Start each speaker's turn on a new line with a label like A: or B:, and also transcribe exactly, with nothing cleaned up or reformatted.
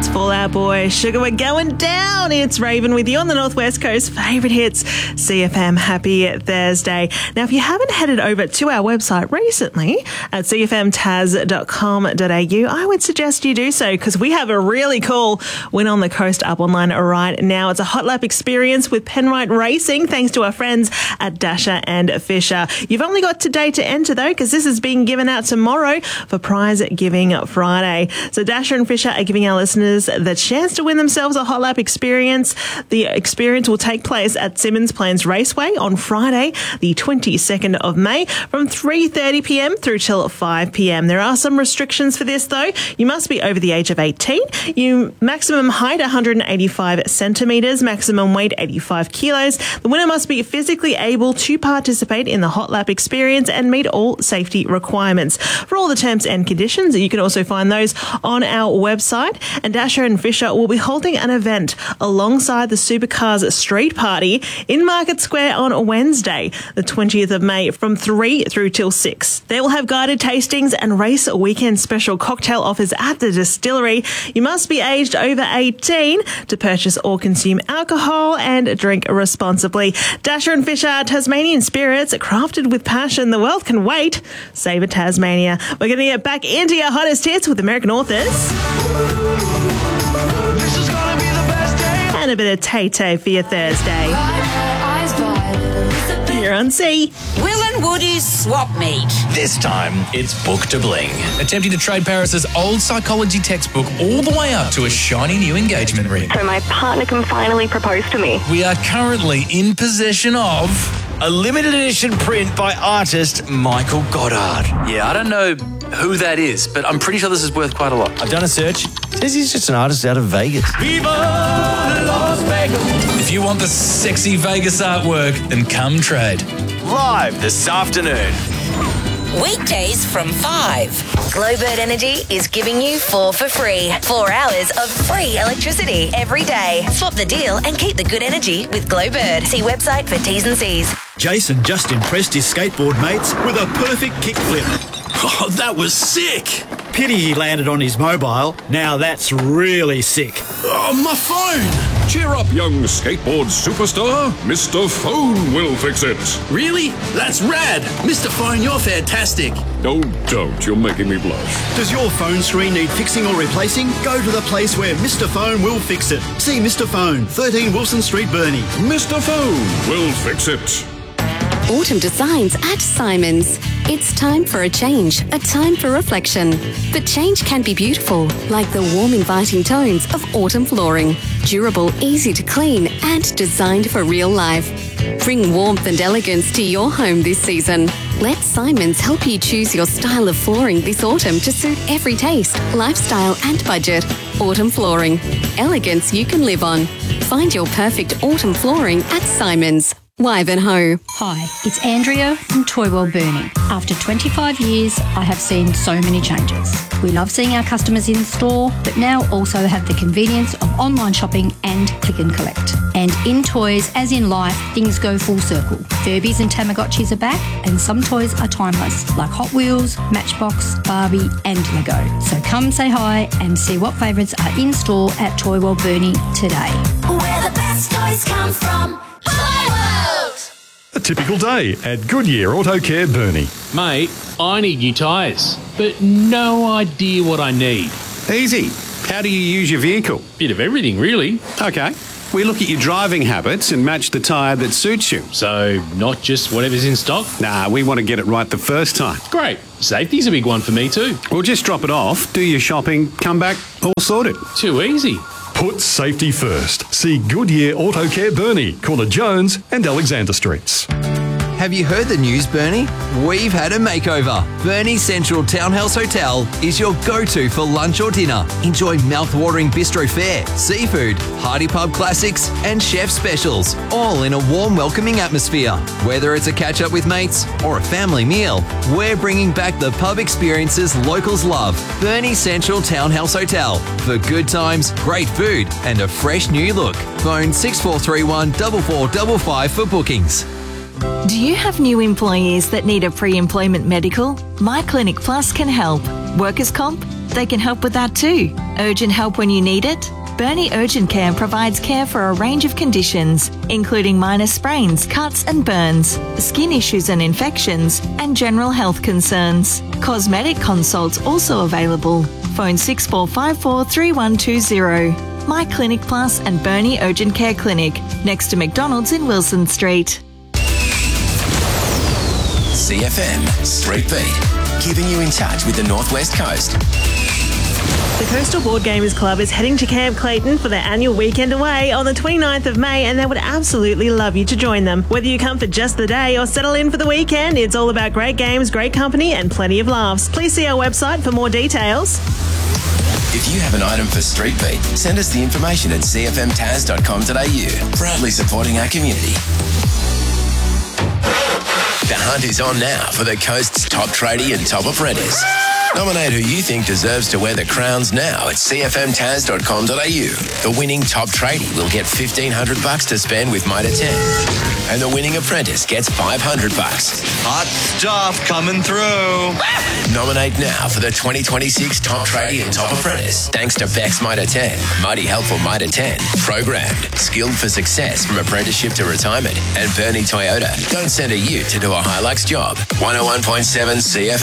A: It's Fall Out Boy. Sugar, we're going down. It's Raven with you on the Northwest Coast. Favourite hits, C F M. Happy Thursday. Now, if you haven't headed over to our website recently at c f m taz dot com dot a u, I would suggest you do so because we have a really cool Win on the Coast up online right now. It's a hot lap experience with Penrite Racing thanks to our friends at Dasher and Fisher. You've only got today to enter though because this is being given out tomorrow for Prize Giving Friday. So Dasher and Fisher are giving our listeners the chance to win themselves a hot lap experience. The experience will take place at Symmons Plains Raceway on Friday, the twenty-second of May from three thirty p m through till five p m. There are some restrictions for this though. You must be over the age of eighteen. You maximum height one hundred eighty-five centimetres, maximum weight eighty-five kilos. The winner must be physically able to participate in the hot lap experience and meet all safety requirements. For all the terms and conditions, you can also find those on our website. And Dasher and Fisher will be holding an event alongside the Supercars Street Party in Market Square on Wednesday, the twentieth of May from three through till six. They will have guided tastings and race weekend special cocktail offers at the distillery. You must be aged over eighteen to purchase or consume alcohol and drink responsibly. Dasher and Fisher, Tasmanian spirits, crafted with passion. The world can wait. Savour Tasmania. We're going to get back into your hottest hits with American Authors.
B: This is gonna be the best day.
A: And a bit of Tay-Tay for your Thursday. You're on C.
C: Will and Woody's swap meet.
D: This time, it's Book to Bling. Attempting to trade Paris's old psychology textbook all the way up to a shiny new engagement ring.
E: So my partner can finally propose to me.
D: We are currently in possession of
F: a limited edition print by artist Michael Goddard.
G: Yeah, I don't know who that is, but I'm pretty sure this is worth quite a lot.
F: I've done a search. It says he's just an artist out of Vegas.
B: Viva Las Vegas.
D: If you want the sexy Vegas artwork, then come trade.
F: Live this afternoon.
C: Weekdays from five.
H: Glowbird Energy is giving you four for free. Four hours of free electricity every day. Swap the deal and keep the good energy with Glowbird. See website for T's and C's.
I: Jason just impressed his skateboard mates with a perfect kickflip.
J: Oh, that was sick.
I: Pity he landed on his mobile. Now that's really sick.
J: Oh, my phone.
K: Cheer up, young skateboard superstar. Mister Phone will fix it.
J: Really? That's rad. Mister Phone, you're fantastic.
K: Oh, don't. You're making me blush.
I: Does your phone screen need fixing or replacing? Go to the place where Mister Phone will fix it. See Mister Phone, thirteen Wilson Street, Burnie.
K: Mister Phone will fix it.
L: Autumn designs at Simons. It's time for a change, a time for reflection. But change can be beautiful, like the warm, inviting tones of autumn flooring. Durable, easy to clean, and designed for real life. Bring warmth and elegance to your home this season. Let Simons help you choose your style of flooring this autumn to suit every taste, lifestyle, and budget. Autumn flooring. Elegance you can live on. Find your perfect autumn flooring at Simons. Wivenhoe.
M: Hi, it's Andrea from Toy World Burnie. After twenty-five years, I have seen so many changes. We love seeing our customers in store, but now also have the convenience of online shopping and click and collect. And in toys, as in life, things go full circle. Furbies and Tamagotchis are back, and some toys are timeless, like Hot Wheels, Matchbox, Barbie, and Lego. So come say hi and see what favourites are in store at Toy World Burnie today.
B: Where the best toys come from.
N: A typical day at Goodyear Auto Care Burnie.
O: Mate, I need new tyres, but no idea what I need.
P: Easy. How do you use your vehicle?
O: Bit of everything, really.
P: Okay. We look at your driving habits and match the tyre that suits you.
O: So, not just whatever's in stock?
P: Nah, we want to get it right the first time.
O: Great. Safety's a big one for me too.
P: We'll just drop it off, do your shopping, come back, all sorted.
O: Too easy.
N: Put safety first. See Goodyear Auto Care Burnie, corner Jones and Alexander Streets.
Q: Have you heard the news, Burnie? We've had a makeover. Burnie Central Townhouse Hotel is your go-to for lunch or dinner. Enjoy mouth-watering bistro fare, seafood, hearty pub classics, and chef specials, all in a warm, welcoming atmosphere. Whether it's a catch-up with mates or a family meal, we're bringing back the pub experiences locals love. Burnie Central Townhouse Hotel for good times, great food, and a fresh new look. Phone six four three one, four four five five for bookings.
R: Do you have new employees that need a pre-employment medical? My Clinic Plus can help. Workers' comp, they can help with that too. Urgent help when you need it? Bernie Urgent Care provides care for a range of conditions, including minor sprains, cuts and burns, skin issues and infections, and general health concerns. Cosmetic consults also available. Phone six four five four, three one two zero. My Clinic Plus and Bernie Urgent Care Clinic, next to McDonald's in Wilson Street.
S: C F M Street Beat, keeping you in touch with the Northwest Coast.
A: The Coastal Board Gamers Club is heading to Camp Clayton for their annual weekend away on the twenty-ninth of May, and they would absolutely love you to join them. Whether you come for just the day or settle in for the weekend, it's all about great games, great company and plenty of laughs. Please see our website for more details.
S: If you have an item for Street Beat, send us the information at c f m taz dot com dot a u, proudly supporting our community. The hunt is on now for the Coast's top tradie and top apprentice. Nominate who you think deserves to wear the crowns now at c f m taz dot com dot a u. The winning top tradie will get fifteen hundred bucks to spend with Mitre ten. And the winning apprentice gets five hundred bucks.
F: Hot stuff coming through.
S: Nominate now for the twenty twenty-six Top Tradie and Top Apprentice. Thanks to Bex Mitre ten, Mighty Helpful Mitre ten, Programmed, Skilled for Success from Apprenticeship to Retirement, and Bernie Toyota. Don't send a ute to do a Hilux job. one oh one point seven C F M.